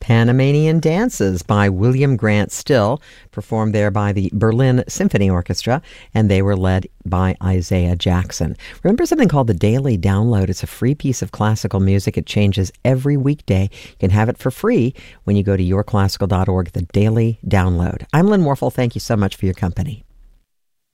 Panamanian Dances by William Grant Still, performed there by the Berlin Symphony Orchestra, and they were led by Isaiah Jackson. Remember something called the Daily Download. It's a free piece of classical music. It changes every weekday. You can have it for free when you go to yourclassical.org, the Daily Download. I'm Lynn Warfel. Thank you so much for your company.